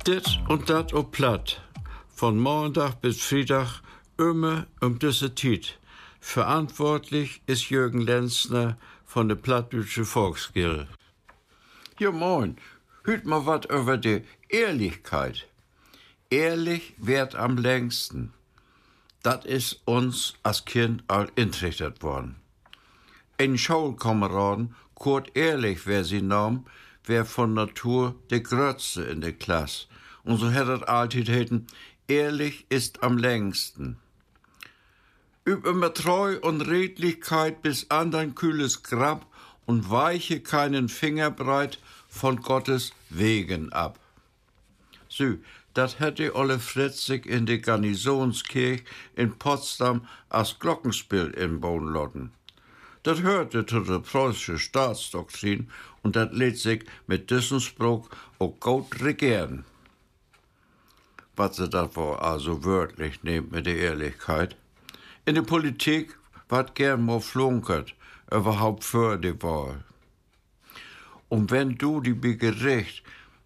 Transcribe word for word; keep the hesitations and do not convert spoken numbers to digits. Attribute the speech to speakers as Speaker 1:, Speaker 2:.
Speaker 1: Dit und dat op platt. Von Montag bis Freitag immer um diese Zeit. Verantwortlich ist Jürgen Lenzner von der Plattdeutsche Volksgilde. Ja, moin. Hört mal wat über die Ehrlichkeit. Ehrlich wird am längsten. Das ist uns als Kind all intrichtert worden. Ein Schulkameraden, Kurt Ehrlich, wer sie nahm, wär von Natur der Grötzte in der Klasse. Und so hätt er alltid hätten, ehrlich ist am längsten. Üb immer Treu und Redlichkeit bis an dein kühles Grab und weiche keinen Finger breit von Gottes Wegen ab. So, dat hätte Olle Fritzig in der Garnisonskirche in Potsdam als Glockenspiel inbauen lotten. Dat hörte zu der preußischen Staatsdoktrin und dat lädt sich mit diesem Spruch auch gut regieren. Was sie dat wohl also wörtlich nehmen mit der Ehrlichkeit. In der Politik wird gern mal flunkert, überhaupt für die Wahl. Und wenn du die bei Gericht